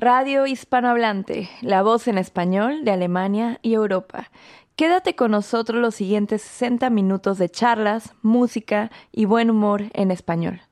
Radio Hispanohablante, la voz en español de Alemania y Europa. Quédate con nosotros los siguientes 60 minutos de charlas, música y buen humor en español.